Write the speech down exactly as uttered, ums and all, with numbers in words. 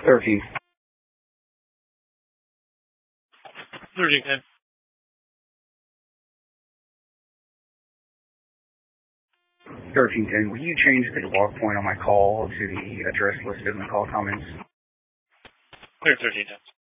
thirteen. thirteen ten. thirteen ten, will you change the log point on my call to the address listed in the call comments? Clear thirteen ten.